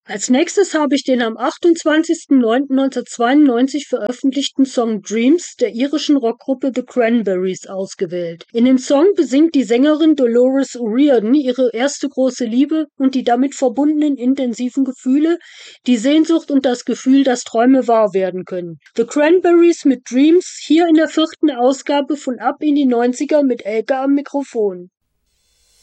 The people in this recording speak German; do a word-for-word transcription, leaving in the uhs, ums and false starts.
Als nächstes habe ich den am achtundzwanzigsten neunten neunzehnhundertzweiundneunzig veröffentlichten Song Dreams der irischen Rockgruppe The Cranberries ausgewählt. In dem Song besingt die Sängerin Dolores O'Riordan ihre erste große Liebe und die damit verbundenen intensiven Gefühle, die Sehnsucht und das Gefühl, dass Träume wahr werden können. The Cranberries mit Dreams, hier in der vierten Ausgabe von Ab in die neunziger mit Elke am Mikrofon.